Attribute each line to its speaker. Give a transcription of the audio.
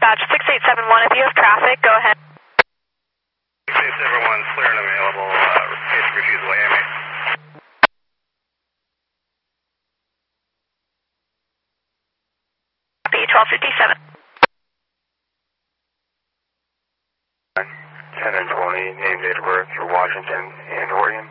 Speaker 1: dispatch 6871. If you have traffic, go ahead.
Speaker 2: 6871, clear and available. Basic refusal, AMA.
Speaker 1: Copy, 1257.
Speaker 3: 10 and 20, name, date of birth for Washington and Oregon.